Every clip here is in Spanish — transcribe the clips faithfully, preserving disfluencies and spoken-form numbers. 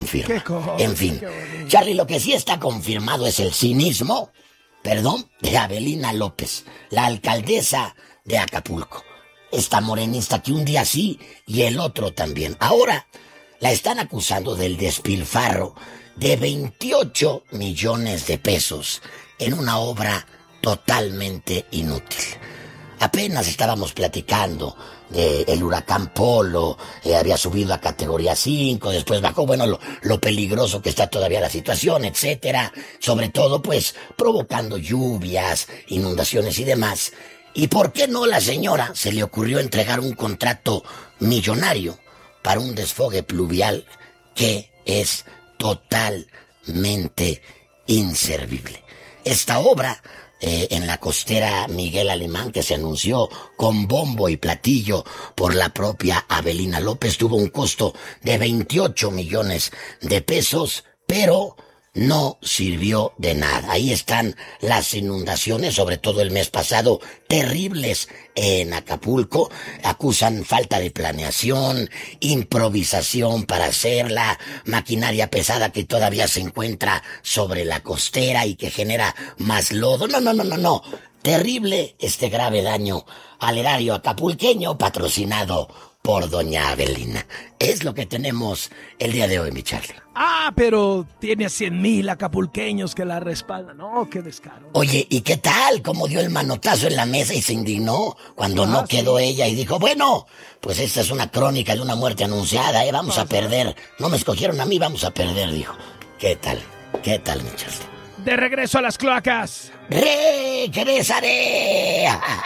confirma. En fin, Charlie, lo que sí está confirmado es el cinismo, perdón, de Avelina López, la alcaldesa de Acapulco. Esta morenista que un día sí y el otro también. Ahora la están acusando del despilfarro de veintiocho millones de pesos en una obra totalmente inútil. Apenas estábamos platicando del huracán Polo, eh, había subido a categoría cinco, después bajó, bueno, lo, lo peligroso que está todavía la situación, etcétera, sobre todo, pues, provocando lluvias, inundaciones y demás. ¿Y por qué no la señora se le ocurrió entregar un contrato millonario para un desfogue pluvial que es totalmente inservible? Esta obra Eh, en la costera Miguel Alemán, que se anunció con bombo y platillo por la propia Avelina López, tuvo un costo de veintiocho millones de pesos, pero no sirvió de nada. Ahí están las inundaciones, sobre todo el mes pasado, terribles en Acapulco. Acusan falta de planeación, improvisación para hacerla, maquinaria pesada que todavía se encuentra sobre la costera y que genera más lodo. No, no, no, no, no. Terrible este grave daño al erario acapulqueño patrocinado por doña Avelina. Es lo que tenemos el día de hoy, mi Charlie. Ah, pero tiene a cien mil acapulqueños que la respaldan. No, qué descaro. Oye, ¿y qué tal? ¿Cómo dio el manotazo en la mesa y se indignó cuando ah, no quedó sí. ella? Y dijo, bueno, pues esta es una crónica de una muerte anunciada, ¿eh? Vamos a perder. No me escogieron a mí, vamos a perder, dijo. ¿Qué tal? ¿Qué tal, mi Charlie? De regreso a las cloacas. ¡Regresaré!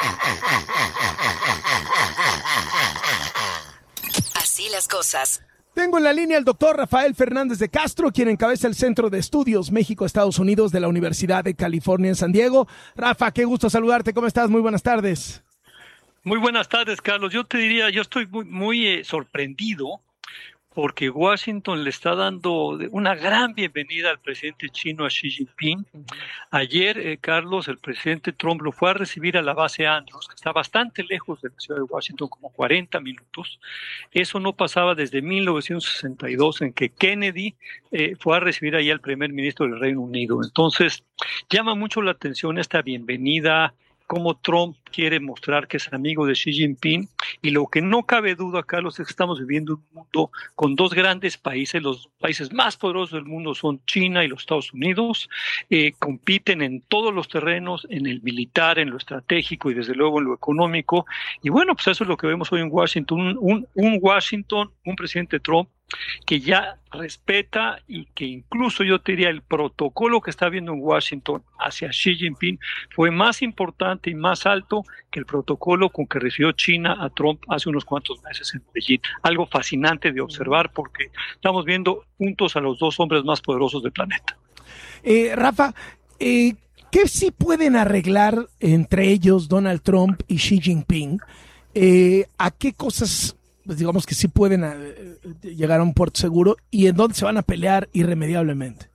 Así las cosas. Tengo en la línea al doctor Rafael Fernández de Castro, quien encabeza el Centro de Estudios México-Estados Unidos de la Universidad de California en San Diego. Rafa, qué gusto saludarte. ¿Cómo estás? Muy buenas tardes. Muy buenas tardes, Carlos. Yo te diría, yo estoy muy, muy eh, sorprendido porque Washington le está dando una gran bienvenida al presidente chino, a Xi Jinping. Ayer, eh, Carlos, el presidente Trump lo fue a recibir a la base Andrews, que está bastante lejos de la ciudad de Washington, como cuarenta minutos. Eso no pasaba desde mil novecientos sesenta y dos, en que Kennedy eh, fue a recibir ahí al primer ministro del Reino Unido. Entonces, llama mucho la atención esta bienvenida, cómo Trump quiere mostrar que es amigo de Xi Jinping, y lo que no cabe duda, Carlos, es que estamos viviendo un mundo con dos grandes países. Los países más poderosos del mundo son China y los Estados Unidos, eh, compiten en todos los terrenos, en el militar, en lo estratégico y desde luego en lo económico, y bueno, pues eso es lo que vemos hoy en Washington, un, un, un Washington, un presidente Trump que ya respeta y que incluso yo te diría el protocolo que está viendo en Washington hacia Xi Jinping fue más importante y más alto que el protocolo con que recibió China a Trump hace unos cuantos meses en Beijing. Algo fascinante de observar porque estamos viendo juntos a los dos hombres más poderosos del planeta. Eh, Rafa, eh, ¿qué sí pueden arreglar entre ellos Donald Trump y Xi Jinping? Eh, ¿A qué cosas, pues digamos que sí pueden eh, llegar a un puerto seguro y en dónde se van a pelear irremediablemente?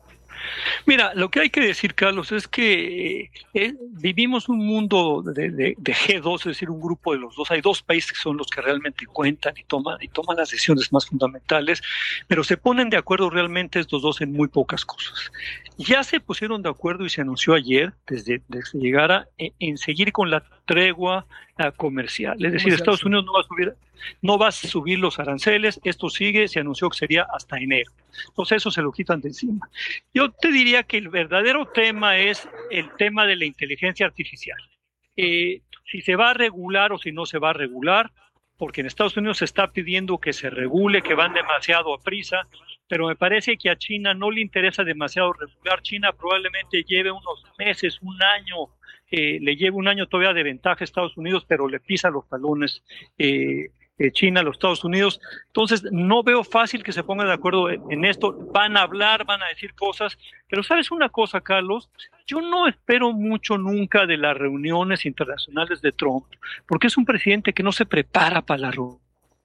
Mira, lo que hay que decir, Carlos, es que eh, vivimos un mundo de, de, de G dos, es decir, un grupo de los dos. Hay dos países que son los que realmente cuentan y toman, y toman las decisiones más fundamentales, pero se ponen de acuerdo realmente estos dos en muy pocas cosas. Ya se pusieron de acuerdo y se anunció ayer, desde, desde que llegara, en, en seguir con la tregua uh, comercial. Es decir, Estados Unidos no va a subir, no va a subir los aranceles, esto sigue, se anunció que sería hasta enero. Entonces eso se lo quitan de encima. Yo te diría que el verdadero tema es el tema de la inteligencia artificial. Eh, si se va a regular o si no se va a regular, porque en Estados Unidos se está pidiendo que se regule, que van demasiado a prisa, pero me parece que a China no le interesa demasiado regular. China probablemente lleve unos meses, un año, eh, le lleve un año todavía de ventaja a Estados Unidos, pero le pisa los talones eh, eh, China a los Estados Unidos. Entonces no veo fácil que se pongan de acuerdo en, en esto. Van a hablar, van a decir cosas, pero ¿sabes una cosa, Carlos? Yo no espero mucho nunca de las reuniones internacionales de Trump, porque es un presidente que no se prepara para la reunión.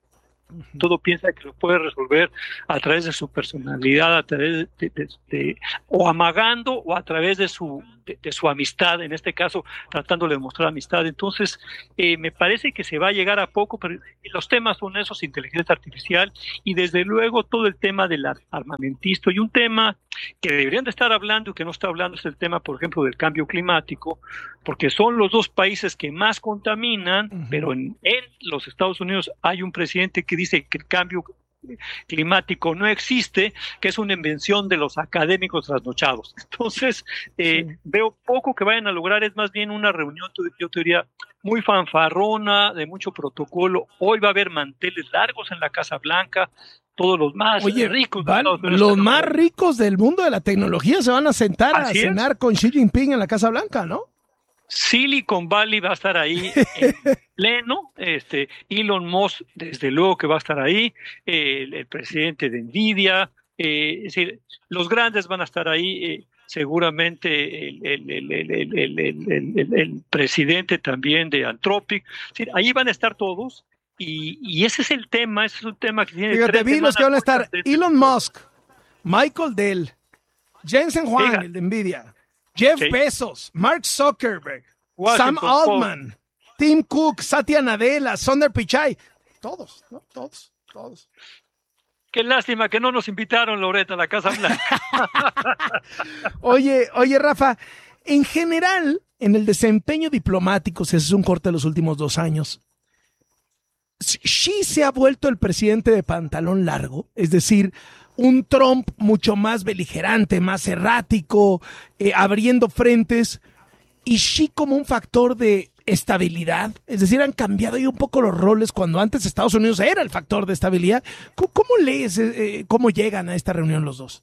todo piensa que lo puede resolver a través de su personalidad, a través de, de, de o amagando o a través de su de, de su amistad, en este caso tratando de mostrar amistad. Entonces eh, me parece que se va a llegar a poco, pero los temas son esos: inteligencia artificial y desde luego todo el tema del armamentista, y un tema que deberían de estar hablando y que no está hablando es el tema, por ejemplo, del cambio climático, porque son los dos países que más contaminan, uh-huh. pero en, en los Estados Unidos hay un presidente que dice que el cambio climático no existe, que es una invención de los académicos trasnochados. Entonces, eh, sí. veo poco que vayan a lograr, es más bien una reunión, yo te diría, muy fanfarrona, de mucho protocolo. Hoy va a haber manteles largos en la Casa Blanca, todos los más Oye, ricos. Van, los más ricos del mundo de la tecnología se van a sentar Así a cenar es. con Xi Jinping en la Casa Blanca, ¿no? Silicon Valley va a estar ahí en pleno, este, Elon Musk desde luego que va a estar ahí, eh, el, el presidente de Nvidia, eh, es decir, los grandes van a estar ahí, eh, seguramente el, el, el, el, el, el, el, el, el presidente también de Anthropic, es decir, ahí van a estar todos, y, y ese es el tema, ese es un tema que tiene... Fíjate, vi los que van a estar, Elon Musk, Michael Dell, Jensen Huang, Diga. el de Nvidia, Jeff sí. Bezos, Mark Zuckerberg, Washington Sam Altman, Post. Tim Cook, Satya Nadella, Sundar Pichai, todos, ¿no? Todos, todos. Qué lástima que no nos invitaron, Loretta, a la Casa Blanca. oye, oye, Rafa, en general, en el desempeño diplomático, si haces un corte de los últimos dos años, Xi se ha vuelto el presidente de pantalón largo, es decir, un Trump mucho más beligerante, más errático, eh, abriendo frentes, y Xi como un factor de estabilidad, es decir, han cambiado ahí un poco los roles cuando antes Estados Unidos era el factor de estabilidad. ¿Cómo, cómo lees, eh, cómo llegan a esta reunión los dos?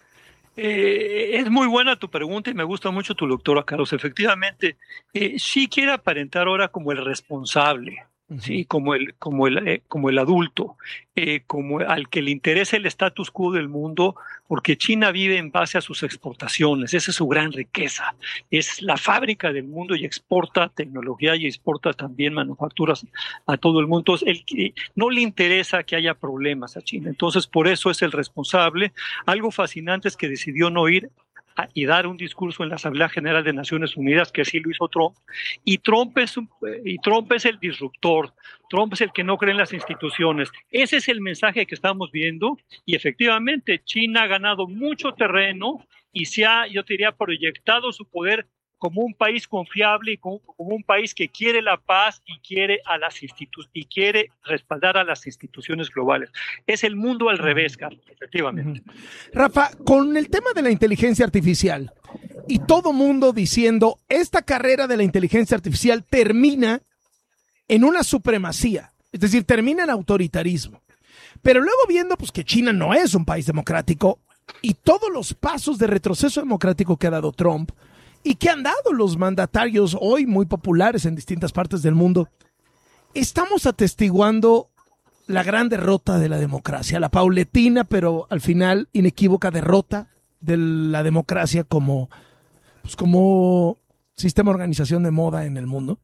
Eh, es muy buena tu pregunta y me gusta mucho tu lectura, Carlos. Efectivamente, eh, Xi quiere aparentar ahora como el responsable. Sí, como el, como el, eh, como el adulto, eh, como al que le interesa el status quo del mundo, porque China vive en base a sus exportaciones, esa es su gran riqueza, es la fábrica del mundo y exporta tecnología y exporta también manufacturas a todo el mundo. Entonces, el, no le interesa que haya problemas a China, entonces por eso es el responsable. Algo fascinante es que decidió no ir y dar un discurso en la Asamblea General de Naciones Unidas, que así lo hizo Trump, y Trump es un, y Trump es el disruptor, Trump es el que no cree en las instituciones. Ese es el mensaje que estamos viendo, y efectivamente China ha ganado mucho terreno y se ha, yo te diría, proyectado su poder como un país confiable y como, como un país que quiere la paz y quiere a las institu- y quiere respaldar a las instituciones globales. Es el mundo al revés, Carlos, efectivamente. Uh-huh. Rafa, con el tema de la inteligencia artificial y todo mundo diciendo esta carrera de la inteligencia artificial termina en una supremacía, es decir, termina en autoritarismo. Pero luego viendo pues que China no es un país democrático y todos los pasos de retroceso democrático que ha dado Trump y que han dado los mandatarios hoy muy populares en distintas partes del mundo, estamos atestiguando la gran derrota de la democracia, la paulatina, pero al final inequívoca derrota de la democracia como, pues como sistema de organización de moda en el mundo.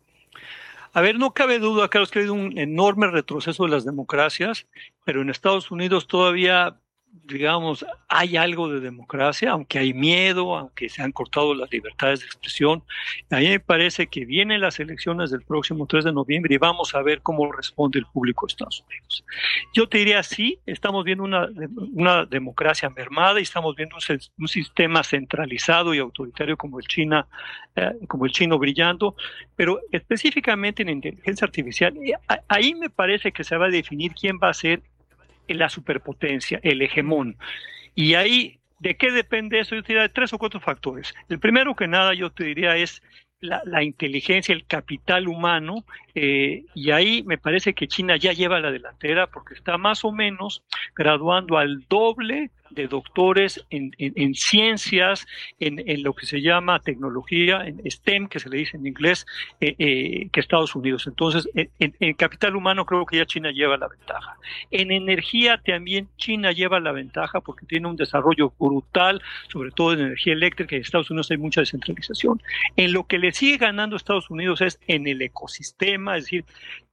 A ver, no cabe duda, Carlos, que ha habido un enorme retroceso de las democracias, pero en Estados Unidos todavía, digamos, hay algo de democracia, aunque hay miedo, aunque se han cortado las libertades de expresión. A mí me parece que vienen las elecciones del próximo tres de noviembre y vamos a ver cómo responde el público de Estados Unidos. Yo te diría, sí, estamos viendo una, una democracia mermada y estamos viendo un, un sistema centralizado y autoritario como el China, eh, como el chino brillando, pero específicamente en inteligencia artificial, ahí me parece que se va a definir quién va a ser la superpotencia, el hegemón. Y ahí, ¿de qué depende eso? Yo te diría de tres o cuatro factores. El primero que nada, yo te diría, es la, la inteligencia, el capital humano, eh, y ahí me parece que China ya lleva la delantera porque está más o menos graduando al doble de doctores en, en, en ciencias, en, en lo que se llama tecnología, en STEM, que se le dice en inglés, eh, eh, que Estados Unidos. Entonces, en, en, en capital humano creo que ya China lleva la ventaja. En energía también China lleva la ventaja porque tiene un desarrollo brutal, sobre todo en energía eléctrica, y en Estados Unidos hay mucha descentralización. En lo que le sigue ganando Estados Unidos es en el ecosistema, es decir,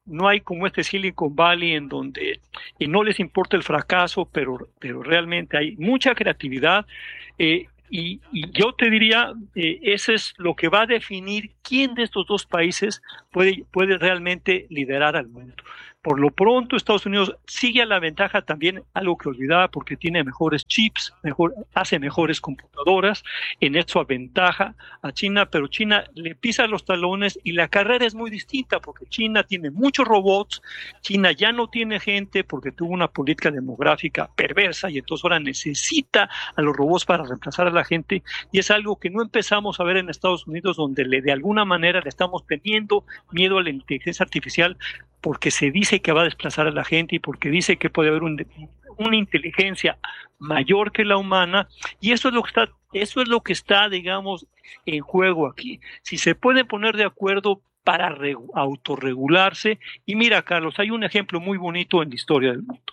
no hay como este Silicon Valley en donde eh, no les importa el fracaso, pero, pero realmente hay mucha creatividad. Eh, y, y yo te diría, eh, eso es lo que va a definir quién de estos dos países puede, puede realmente liderar al mundo. Por lo pronto, Estados Unidos sigue a la ventaja también, algo que olvidaba, porque tiene mejores chips, mejor, hace mejores computadoras, en eso aventaja a China, pero China le pisa los talones y la carrera es muy distinta, porque China tiene muchos robots, China ya no tiene gente porque tuvo una política demográfica perversa y entonces ahora necesita a los robots para reemplazar a la gente, y es algo que no empezamos a ver en Estados Unidos, donde le, de alguna manera le estamos teniendo miedo a la inteligencia artificial, porque se dice que va a desplazar a la gente y porque dice que puede haber un, una inteligencia mayor que la humana, y eso es lo que está, eso es lo que está, digamos, en juego aquí. Si se pueden poner de acuerdo para re, autorregularse, y mira, Carlos, hay un ejemplo muy bonito en la historia del mundo.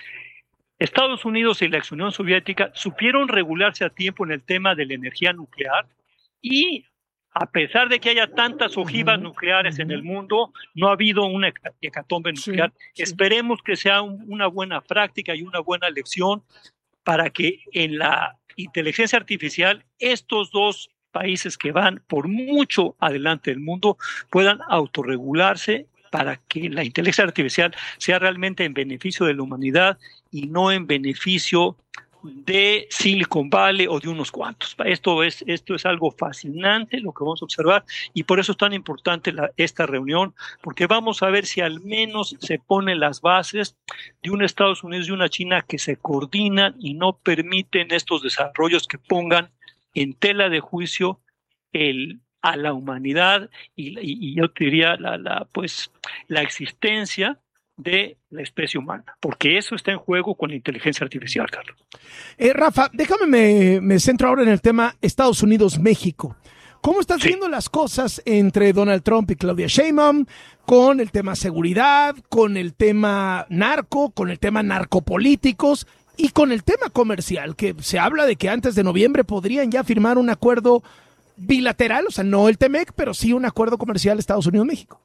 Estados Unidos y la ex Unión Soviética supieron regularse a tiempo en el tema de la energía nuclear, y a pesar de que haya tantas ojivas uh-huh, nucleares uh-huh. en el mundo, no ha habido una hecatombe nuclear. Sí, sí. Esperemos que sea un, una buena práctica y una buena lección para que en la inteligencia artificial estos dos países que van por mucho adelante del mundo puedan autorregularse, para que la inteligencia artificial sea realmente en beneficio de la humanidad y no en beneficio de Silicon Valley o de unos cuantos. Esto es, esto es algo fascinante lo que vamos a observar, y por eso es tan importante la, esta reunión, porque vamos a ver si al menos se ponen las bases de un Estados Unidos y una China que se coordinan y no permiten estos desarrollos que pongan en tela de juicio el, a la humanidad y, y, y yo te diría la, la, pues, la existencia de la especie humana, porque eso está en juego con la inteligencia artificial, Carlos. Eh, Rafa, déjame, me, me centro ahora en el tema Estados Unidos-México. ¿Cómo están sí. viendo las cosas entre Donald Trump y Claudia Sheinbaum con el tema seguridad, con el tema narco, con el tema narcopolíticos y con el tema comercial, que se habla de que antes de noviembre podrían ya firmar un acuerdo bilateral, o sea, no el T M E C, pero sí un acuerdo comercial Estados Unidos-México?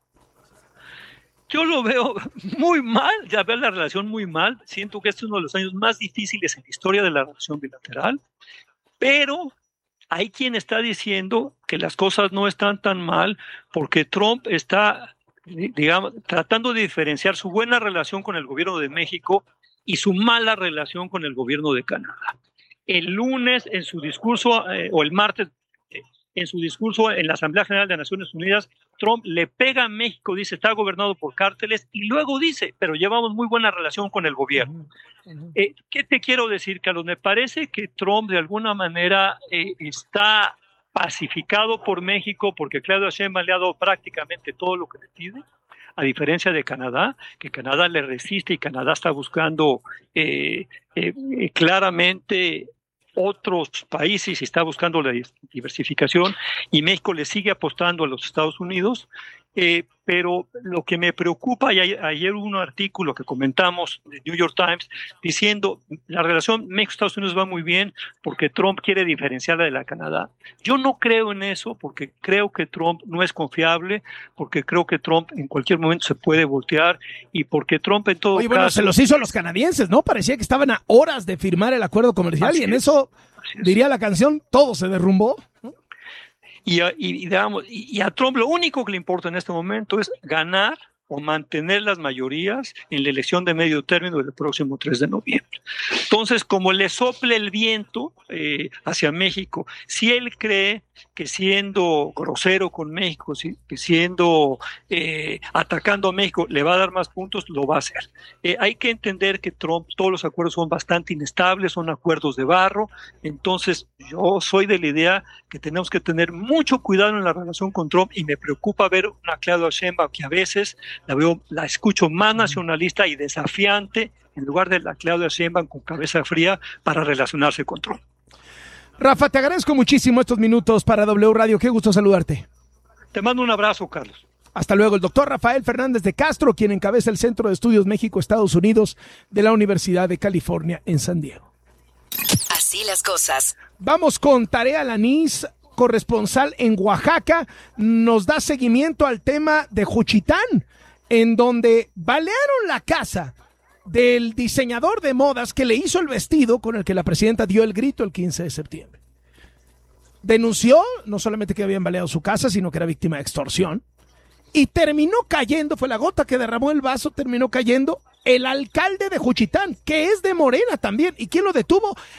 Yo lo veo muy mal, ya veo la relación muy mal. Siento que este es uno de los años más difíciles en la historia de la relación bilateral, pero hay quien está diciendo que las cosas no están tan mal porque Trump está, digamos, tratando de diferenciar su buena relación con el gobierno de México y su mala relación con el gobierno de Canadá. El lunes, en su discurso, eh, o el martes, eh, en su discurso en la Asamblea General de Naciones Unidas, Trump le pega a México, dice, está gobernado por cárteles, y luego dice, pero llevamos muy buena relación con el gobierno. Uh-huh. Eh, ¿Qué te quiero decir, Carlos? Me parece que Trump de alguna manera eh, está pacificado por México, porque Claudia Sheinbaum le ha dado prácticamente todo lo que le pide, a diferencia de Canadá, que Canadá le resiste y Canadá está buscando eh, eh, eh, claramente otros países y está buscando la diversificación, y México le sigue apostando a los Estados Unidos, eh, pero lo que me preocupa, y ayer hubo un artículo que comentamos de New York Times diciendo la relación México-Estados Unidos va muy bien porque Trump quiere diferenciarla de la Canadá. Yo no creo en eso, porque creo que Trump no es confiable, porque creo que Trump en cualquier momento se puede voltear, y porque Trump en todo Oye, bueno, caso... se los hizo a los canadienses, ¿no? Parecía que estaban a horas de firmar el acuerdo comercial, así y en es, eso, diría la canción, todo se derrumbó, ¿no? Y a, y, digamos, y, y a Trump lo único que le importa en este momento es ganar o mantener las mayorías en la elección de medio término del próximo tres de noviembre. Entonces, como le sople el viento eh, hacia México, si él cree que siendo grosero con México, si, que siendo eh, atacando a México le va a dar más puntos, lo va a hacer. Eh, hay que entender que Trump, todos los acuerdos son bastante inestables, son acuerdos de barro. Entonces yo soy de la idea que tenemos que tener mucho cuidado en la relación con Trump, y me preocupa ver una Claudia Sheinbaum que a veces la veo, la escucho más nacionalista y desafiante en lugar de la Claudia Sheinbaum con cabeza fría para relacionarse con Trump. Rafa, te agradezco muchísimo estos minutos para W Radio. Qué gusto saludarte. Te mando un abrazo, Carlos. Hasta luego. El doctor Rafael Fernández de Castro, quien encabeza el Centro de Estudios México-Estados Unidos de la Universidad de California en San Diego. Así las cosas. Vamos con Tarea Lanís, corresponsal en Oaxaca. Nos da seguimiento al tema de Juchitán, en donde balearon la casa del diseñador de modas que le hizo el vestido con el que la presidenta dio el grito el quince de septiembre. Denunció no solamente que habían baleado su casa, sino que era víctima de extorsión. Y terminó cayendo, fue la gota que derramó el vaso, terminó cayendo el alcalde de Juchitán, que es de Morena también. ¿Y quién lo detuvo?